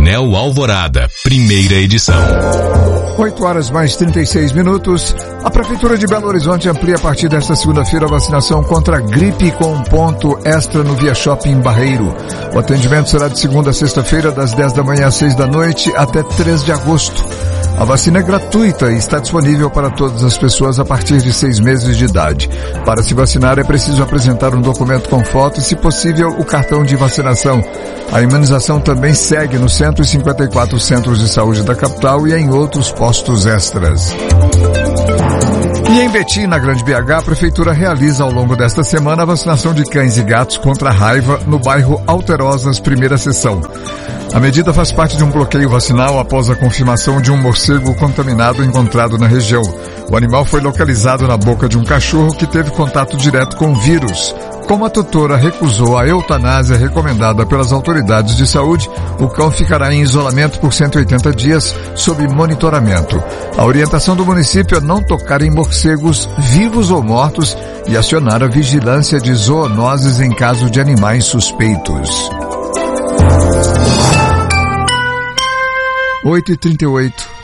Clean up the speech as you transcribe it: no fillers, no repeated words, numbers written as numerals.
Painel Alvorada, primeira edição. 8h mais 36. A Prefeitura de Belo Horizonte amplia a partir desta segunda-feira a vacinação contra a gripe com um ponto extra no Via Shopping Barreiro. O atendimento será de segunda a sexta-feira, das 10 da manhã às 6 da noite, até 3 de agosto. A vacina é gratuita e está disponível para todas as pessoas a partir de 6 meses de idade. Para se vacinar é preciso apresentar um documento com foto e, se possível, o cartão de vacinação. A imunização também segue nos 154 centros de saúde da capital e em outros postos extras. E em Betim, na Grande BH, a Prefeitura realiza ao longo desta semana a vacinação de cães e gatos contra a raiva no bairro Alterosas, primeira sessão. A medida faz parte de um bloqueio vacinal após a confirmação de um morcego contaminado encontrado na região. O animal foi localizado na boca de um cachorro que teve contato direto com o vírus. Como a tutora recusou a eutanásia recomendada pelas autoridades de saúde, o cão ficará em isolamento por 180 dias sob monitoramento. A orientação do município é não tocar em morcegos vivos ou mortos e acionar a vigilância de zoonoses em caso de animais suspeitos. 8h38.